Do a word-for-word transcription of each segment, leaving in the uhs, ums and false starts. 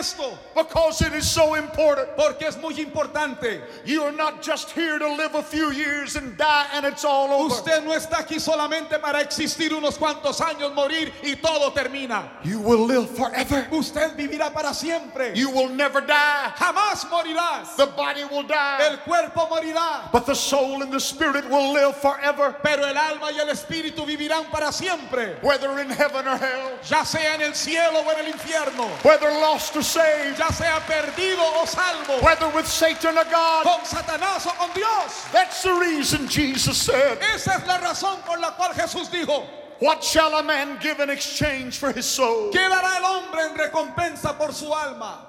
esto. Because it is so important. Porque es muy importante. You are not just here to live a few years and die and it's all over. Usted no está aquí solamente para existir unos cuantos años, morir y todo termina. You will live forever. Usted vivirá para siempre. You will never die. Jamás morirás. The body will die. El cuerpo morirá. But the soul and the spirit will live forever. Pero el alma y el espíritu vivirán para siempre. Whether in heaven or hell. Ya sea en el cielo o en el infierno. Whether lost or saved. Ya sea perdido o salvo. Whether with Satan or God. Con Satanás o con Dios. That's the reason Jesus said. Esa es la razón por la cual Jesús dijo. What shall a man give in exchange for his soul? ¿Qué dará el hombre en recompensa por su alma?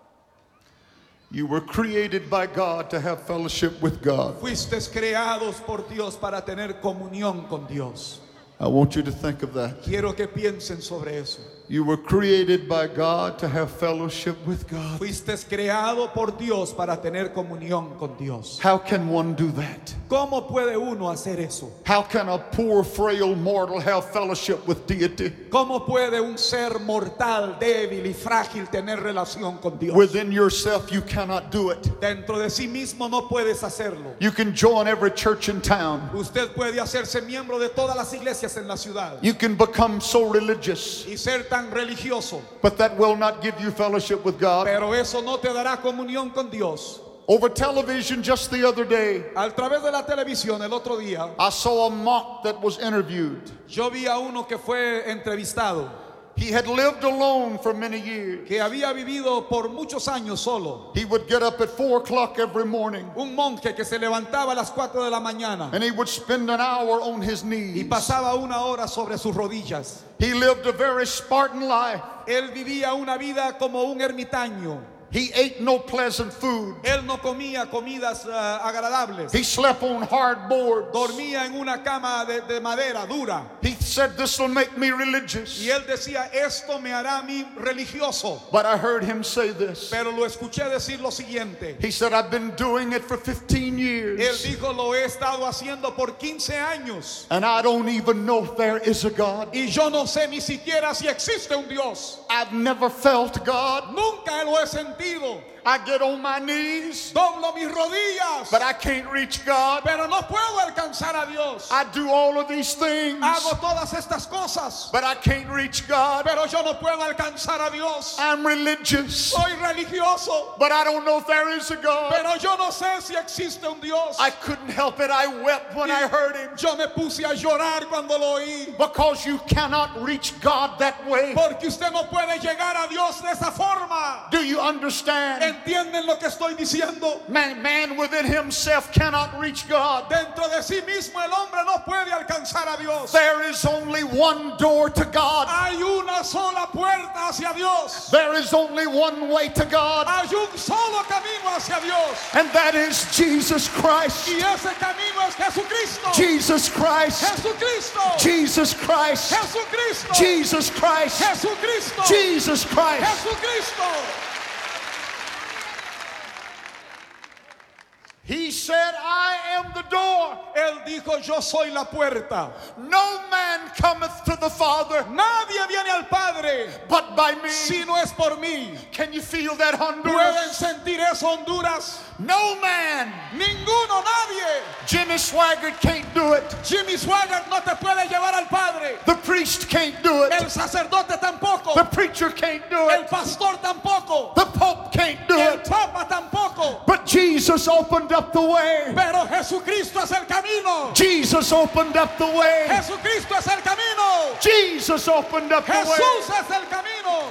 You were created by God to have fellowship with God. Fuistes creados por Dios para tener comunión con Dios. I want you to think of that. Quiero que piensen sobre eso. You were created by God to have fellowship with God. Fuistes creado por Dios para tener comunión con Dios. How can one do that? ¿Cómo puede uno hacer eso? How can a poor, frail mortal have fellowship with deity? ¿Cómo puede un ser mortal, débil y frágil tener relación con Dios? Within yourself, you cannot do it. Dentro de sí mismo no puedes hacerlo. You can join every church in town. Usted puede hacerse miembro de todas las iglesias en la ciudad. You can become so religious. Y ser tan religioso. But that will not give you fellowship with God. Pero eso no te dará comunión con Dios. Over television just the other day, A través de la televisión el otro día, I saw a monk that was interviewed. yo vi a uno que fue entrevistado, He had lived alone for many years. que había vivido por muchos años solo. He would get up at four o'clock every morning Un monje que se levantaba a las cuatro de la mañana and he would spend an hour on his y knees. pasaba una hora sobre sus rodillas. He lived a very Spartan life. Él vivía una vida como un ermitaño. He ate no pleasant food. Él no comía comidas uh, agradables. He slept on hard boards. Dormía en una cama de, de madera dura. He said, "This will make me religious." Y él decía, esto me hará a mí religioso. But I heard him say this. Pero lo escuché decir lo siguiente. He said, "I've been doing it for fifteen Él years. dijo, lo he estado haciendo por quince años. And I don't even know if there is a God. Y yo no sé ni siquiera si existe un Dios. I've never felt God. Nunca lo he sentido. I get on my knees, Doblo mis rodillas. but I can't reach God. Pero no puedo alcanzar a Dios. I do all of these things, Hago todas estas cosas. but I can't reach God. Pero yo no puedo alcanzar a Dios. I'm religious, Soy religioso. but I don't know if there is a God." Pero yo no sé si existe un Dios. I couldn't help it. I wept when I heard him. Yo me puse a llorar cuando lo oí. Because you cannot reach God that way. Porque usted no puede llegar a Dios de esa forma. Do you understand? ¿Entienden lo que estoy diciendo? Man, man within himself cannot reach God. Dentro de sí mismo el hombre no puede alcanzar a Dios. There is only one door to God. Hay una sola puerta hacia Dios. There is only one way to God. Hay un solo camino hacia Dios. And that is Jesus Christ. Y ese camino es Jesucristo. Jesus Christ. Jesucristo. Jesus Christ. Jesucristo. Jesus Christ. Jesucristo. Jesus Christ. Jesucristo. He said, "I am the door. Él dijo, yo soy la puerta. No man cometh to the Father Nadie viene al Padre but by me." si no es por mí. Can you feel that, ¿Pueden Honduras? sentir eso, Honduras? No man. Ninguno, nadie. Jimmy Swaggart can't do it. Jimmy Swaggart no te puede llevar al Padre. The priest can't do it. El sacerdote tampoco. The preacher can't do El it. pastor tampoco. The Pope can't do El it. Papa tampoco. But Jesus opened up the way. Pero Jesucristo es el camino. Jesus opened up the way. Jesucristo es el camino. Jesus opened up the way. Jesús es el camino.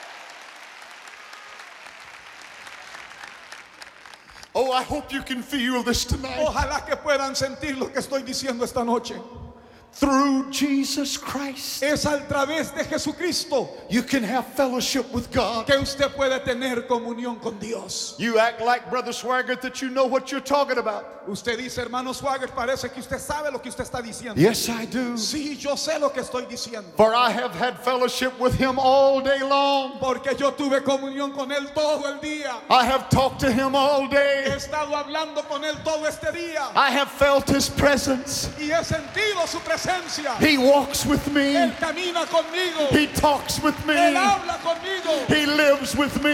Oh, I hope you can feel this tonight. Ojalá que puedan sentir lo que estoy diciendo esta noche. Through Jesus Christ, Es a través de Jesucristo you can have fellowship with God. que usted puede tener comunión con Dios. You act like Brother Swaggart that you know what you're talking about. Usted dice, hermano Swaggart, parece que usted sabe lo que usted está diciendo. Yes, I do. Sí, yo sé lo que estoy diciendo. For I have had fellowship with him all day long. Porque yo tuve comunión con él todo el día. I have talked to him all He day. estado hablando con él todo este día. I have felt his presence. Y he sentido su presencia. He walks with me. Él camina conmigo. He talks with me. Él habla conmigo. He lives with me.